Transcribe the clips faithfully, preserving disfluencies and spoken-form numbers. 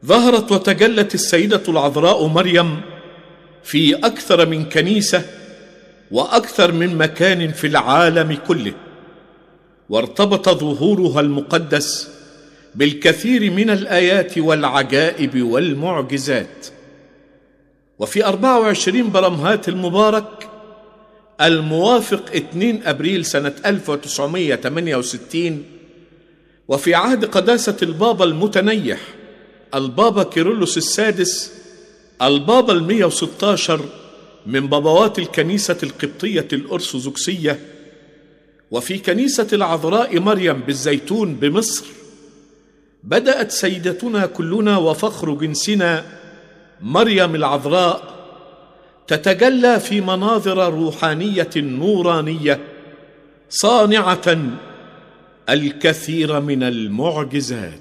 ظهرت وتجلت السيدة العذراء مريم في أكثر من كنيسة وأكثر من مكان في العالم كله، وارتبط ظهورها المقدس بالكثير من الآيات والعجائب والمعجزات. وفي أربعة وعشرين برمهات المبارك الموافق اثنين أبريل سنة ألف وتسعمائة وثمانية وستين، وفي عهد قداسة البابا المتنيح البابا كيرلس السادس البابا المئة وستة عشر من بابوات الكنيسة القبطية الأرثوذكسية، وفي كنيسة العذراء مريم بالزيتون بمصر، بدأت سيدتنا كلنا وفخر جنسنا مريم العذراء تتجلى في مناظر روحانية نورانية صانعة الكثير من المعجزات.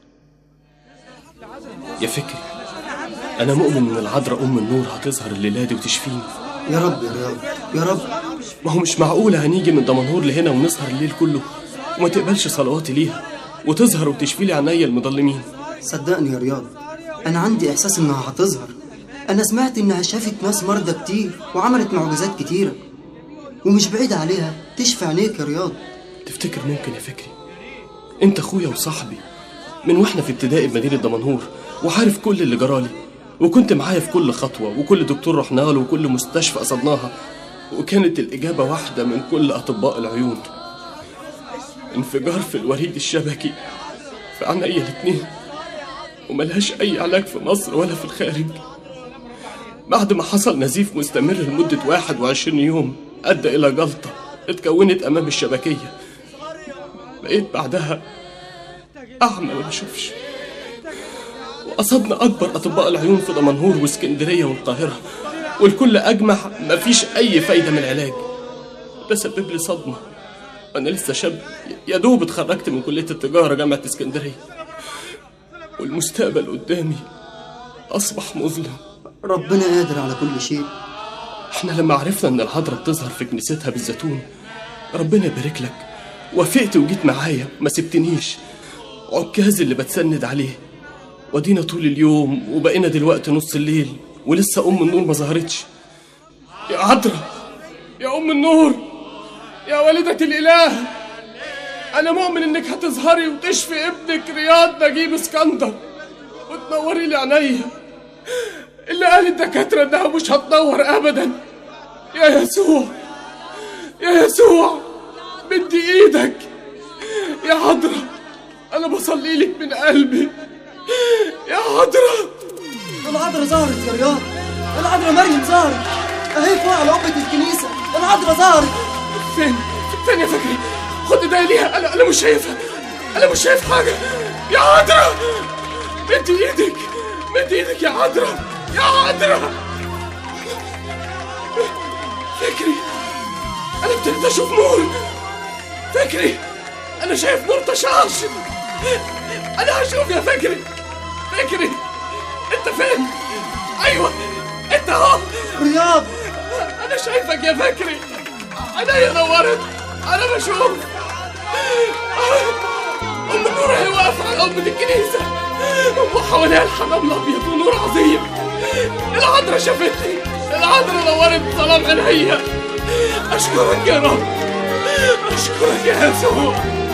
يا فكري، أنا مؤمن إن العذراء أم النور هتظهر الليلة دي وتشفيني. يا رب يا رياض يا رب. ما هو مش معقولة هنيجي من دمنهور لهنا ونسهر الليل كله وما تقبلش صلواتي ليها وتظهر وتشفي لي عينيا المضلمين. صدقني يا رياض، أنا عندي إحساس إنها هتظهر. أنا سمعت إنها شافت ناس مرضى كتير وعملت معجزات كتيرة، ومش بعيد عليها تشفي عينيك يا رياض. تفتكر ممكن يا فكري؟ أنت أخويا وصاحبي من وإحنا في ابتدائي بمدينة دمنهور، وعارف كل اللي جرالي، وكنت معايا في كل خطوة وكل دكتور رحنا له وكل مستشفى قصدناها، وكانت الإجابة واحدة من كل أطباء العيون: انفجار في الوريد الشبكي في عينيا الاتنين، وملهاش أي علاج في مصر ولا في الخارج. بعد ما حصل نزيف مستمر لمدة واحد وعشرين يوم أدى إلى جلطة اتكونت أمام الشبكية، بقيت بعدها أعمى ما بشوفش. وقصدنا أكبر أطباء العيون في دمنهور واسكندرية والقاهرة، والكل أجمع مفيش أي فايدة من العلاج. ده سبب لي صدمة، أنا لسه شاب يا دوب اتخرجت من كلية التجارة جامعة اسكندرية، والمستقبل قدامي أصبح مظلم. ربنا قادر على كل شيء. احنا لما عرفنا ان العذراء بتظهر في كنيستها بالزيتون، ربنا يبارك لك، وافقت وجيت معايا ما سبتنيش، عكاز اللي بتسند عليه. ودينا طول اليوم وبقينا دلوقتي نص الليل ولسه ام النور ما ظهرتش. يا عذراء، يا ام النور، يا والدة الاله، انا مؤمن انك هتظهري وتشفي ابنك رياض نجيب اسكندر وتنوري لي عينيا اللي قال الدكاترة انها مش هتنور ابدا. يا يسوع، يا يسوع، مد ايدك يا عذراء، انا بصلي لك من قلبي يا عذراء. العذراء ظهرت يا رياض، العذراء مريم ظهرت اهي فوق على قبة الكنيسة. العذراء ظهرت. فين فين يا فكري؟ خد ايديا ليها، انا انا مش شايفها، انا مش شايف حاجة. يا عذراء مد ايدك، مد ايدك يا عذراء، يا عذراء. فكري، انا ابتديت اشوف نور. فكري، انا شايف نور تشعش. انا هشوف يا فكري. فكري، انت فين؟ ايوه انت اهو. رياض، انا شايفك يا فكري، عينيا نورت، انا بشوف. ام النور هي واقفه على قبة الكنيسه وحواليها الحمام الابيض ونور عظيم. العذراء شافتني، العذراء نورت ظلام عينيا. اشكرك يا رب، اشكرك يا يسوع.